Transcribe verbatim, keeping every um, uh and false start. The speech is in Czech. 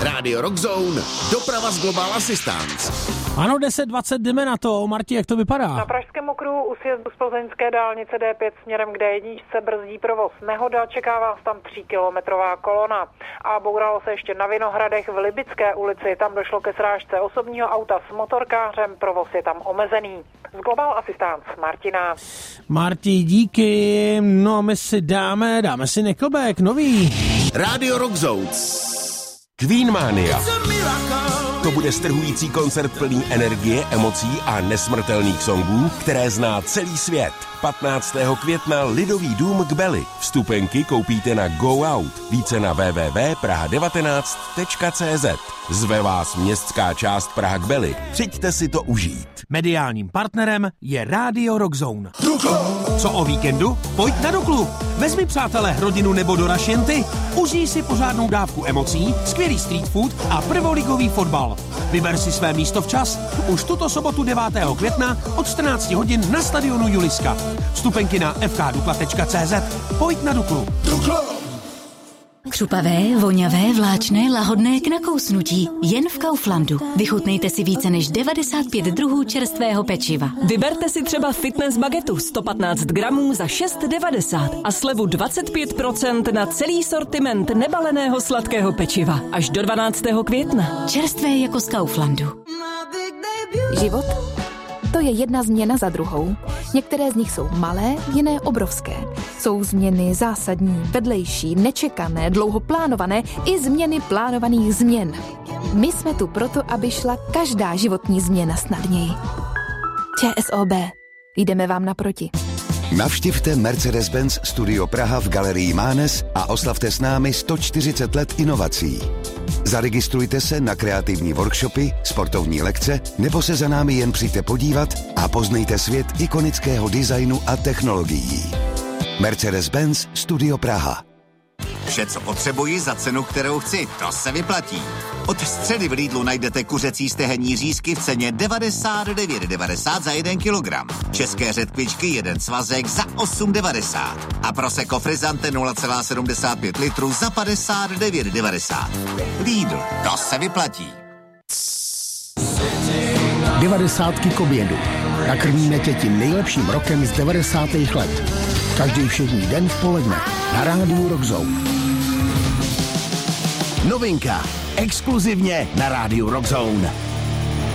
Rádio Rockzone, doprava z Global Assistance. Ano, deset dvacet, jdeme na to. Marti, jak to vypadá? Na pražském okruhu u sjezdu z plzeňské dálnice D pět směrem k D jedna brzdí provoz nehoda, čeká vás tam tříkilometrová kolona. A bouralo se ještě na Vinohradech v Libické ulici, tam došlo ke srážce osobního auta s motorkářem, provoz je tam omezený. Z Global Assistance, Martina. Marti, díky. No, my si dáme, dáme si Nickelback, nový. Rádio Rockzone. Queenmania. To bude strhující koncert plný energie, emocí a nesmrtelných songů, které zná celý svět. patnáctého května Lidový dům k Beli. Vstupenky koupíte na Go Out. Více na w w w tečka praha devatenáct tečka c z. Zve vás městská část Praha k Beli. Přijďte si to užít. Mediálním partnerem je Rádio Rockzone. Co o víkendu? Pojď na Duklu. Vezmi, přátelé, rodinu nebo do Rašenty. Užij si pořádnou dávku emocí, skvělý street food a prvoligový fotbal. Vyber si své místo včas už tuto sobotu devátého května od čtrnáct hodin na stadionu Juliska. Vstupenky na f k dukla tečka c z. Pojď na Duklu. Křupavé, voňavé, vláčné, lahodné k nakousnutí. Jen v Kauflandu. Vychutnejte si více než devadesát pět druhů čerstvého pečiva. Vyberte si třeba fitness bagetu sto patnáct gramů za šest devadesát a slevu dvacet pět procent na celý sortiment nebaleného sladkého pečiva. Až do dvanáctého května. Čerstvé jako z Kauflandu. Život? To je jedna změna za druhou. Některé z nich jsou malé, jiné obrovské. Jsou změny zásadní, vedlejší, nečekané, dlouho plánované i změny plánovaných změn. My jsme tu proto, aby šla každá životní změna snadněji. ČSOB. Jdeme vám naproti. Navštivte Mercedes-Benz Studio Praha v Galerii Mánes a oslavte s námi sto čtyřicet let inovací. Zaregistrujte se na kreativní workshopy, sportovní lekce nebo se za námi jen přijďte podívat a poznejte svět ikonického designu a technologií. Mercedes-Benz Studio Praha. Vše, co potřebuji za cenu, kterou chci, to se vyplatí. Od středy v Lidlu najdete kuřecí stehenní řízky v ceně devadesát devět devadesát za jeden kilogram. České řetkvičky jeden svazek za osm devadesát. A Prosecco Frizzante nula celá sedmdesát pět litru za padesát devět devadesát. Lidl, to se vyplatí. Devadesátky k obědu. Nakrmíme tě tím nejlepším rokem z devadesátých let. Každý všední den v poledne na Rádiu Rockzone. Novinka. Exkluzivně na Rádiu Rockzone.